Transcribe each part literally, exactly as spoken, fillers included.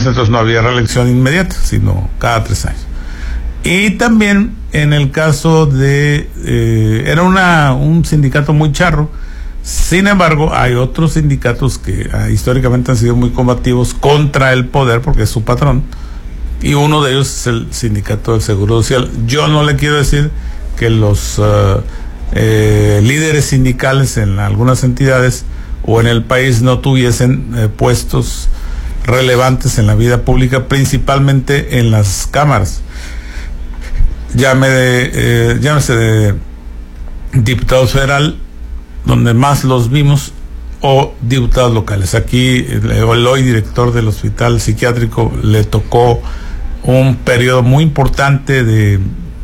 ese entonces no había reelección inmediata, sino cada tres años. Y también en el caso de, eh, era una, un sindicato muy charro. Sin embargo, hay otros sindicatos que ah, históricamente han sido muy combativos contra el poder, porque es su patrón, y uno de ellos es el sindicato del Seguro Social. Yo no le quiero decir que los uh, eh, líderes sindicales en algunas entidades o en el país no tuviesen eh, puestos relevantes en la vida pública, principalmente en las cámaras. Llame de, eh, llámese de diputado federal, donde más los vimos, o diputados locales. Aquí el, el hoy director del hospital psiquiátrico le tocó un periodo muy importante de,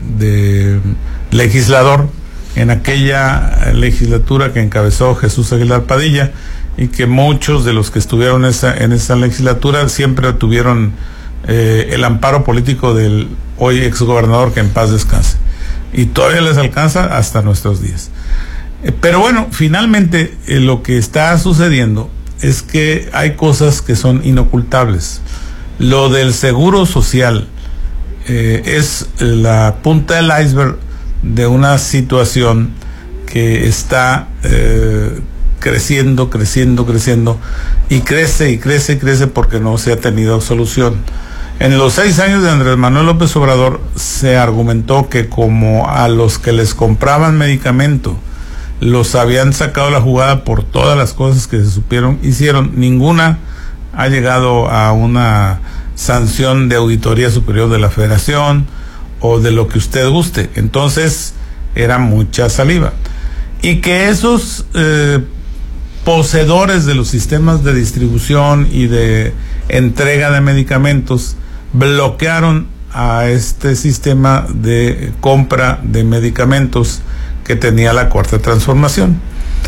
de legislador en aquella legislatura que encabezó Jesús Aguilar Padilla, y que muchos de los que estuvieron esa, en esa legislatura siempre tuvieron eh, el amparo político del hoy exgobernador, que en paz descanse, y todavía les alcanza hasta nuestros días. Eh, pero bueno, finalmente eh, lo que está sucediendo es que hay cosas que son inocultables. Lo del seguro social eh, es la punta del iceberg de una situación que está eh, creciendo, creciendo, creciendo, y crece y crece y crece porque no se ha tenido solución. En los seis años de Andrés Manuel López Obrador se argumentó que como a los que les compraban medicamento los habían sacado la jugada por todas las cosas que se supieron, hicieron, ninguna ha llegado a una sanción de Auditoría Superior de la Federación o de lo que usted guste. Entonces era mucha saliva, y que esos eh, poseedores de los sistemas de distribución y de entrega de medicamentos bloquearon a este sistema de compra de medicamentos que tenía la Cuarta Transformación,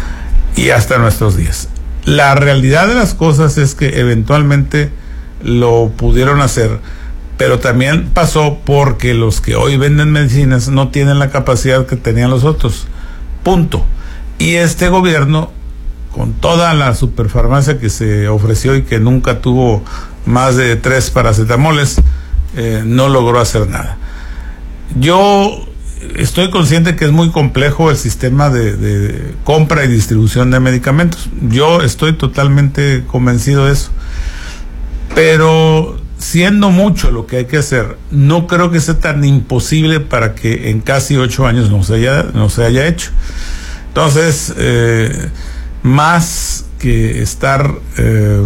y hasta nuestros días. La realidad de las cosas es que eventualmente lo pudieron hacer, pero también pasó porque los que hoy venden medicinas no tienen la capacidad que tenían los otros, punto. Y este gobierno, con toda la superfarmacia que se ofreció y que nunca tuvo más de tres paracetamoles, eh, no logró hacer nada. Yo estoy consciente que es muy complejo el sistema de, de compra y distribución de medicamentos. Yo estoy totalmente convencido de eso. Pero siendo mucho lo que hay que hacer, no creo que sea tan imposible para que en casi ocho años no se haya, no se haya hecho. Entonces, eh, más que estar eh,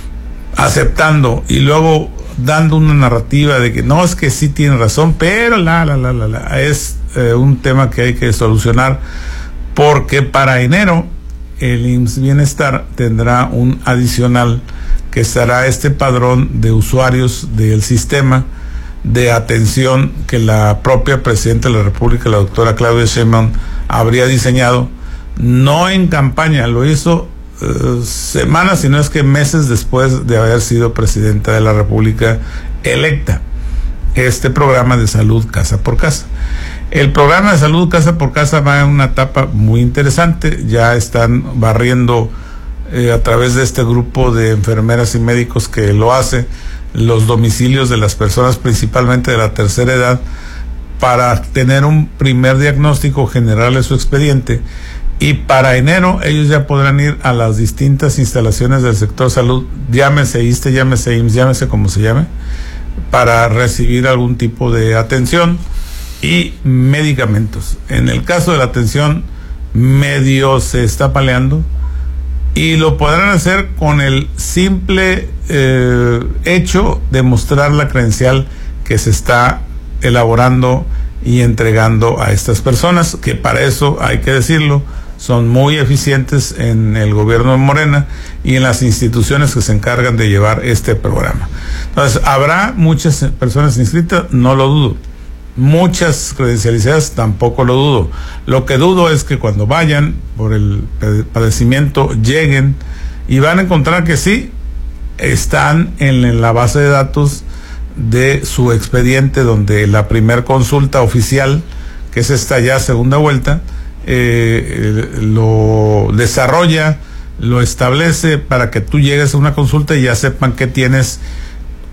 aceptando y luego dando una narrativa de que no, es que sí tiene razón, pero la, la, la, la, la es eh, un tema que hay que solucionar, porque para enero el I M S S Bienestar tendrá un adicional que será este padrón de usuarios del sistema de atención que la propia Presidenta de la República, la doctora Claudia Sheinbaum, habría diseñado, no en campaña, lo hizo uh, semanas, si no es que meses después de haber sido Presidenta de la República electa, este programa de salud casa por casa. El programa de salud casa por casa va en una etapa muy interesante. Ya están barriendo eh, a través de este grupo de enfermeras y médicos que lo hace, los domicilios de las personas, principalmente de la tercera edad, para tener un primer diagnóstico general de su expediente, y para enero ellos ya podrán ir a las distintas instalaciones del sector salud, llámese I S S S T E, llámese I M S S, llámese como se llame, para recibir algún tipo de atención y medicamentos. En el caso de la atención, medio se está paleando, y lo podrán hacer con el simple eh, hecho de mostrar la credencial que se está elaborando y entregando a estas personas, que para eso, hay que decirlo, son muy eficientes en el gobierno de Morena y en las instituciones que se encargan de llevar este programa. Entonces, ¿habrá muchas personas inscritas? No lo dudo. Muchas credencializadas, tampoco lo dudo. Lo que dudo es que cuando vayan por el padecimiento, lleguen y van a encontrar que sí, están en, en la base de datos de su expediente, donde la primer consulta oficial, que es esta ya segunda vuelta, eh, lo desarrolla, lo establece para que tú llegues a una consulta y ya sepan qué tienes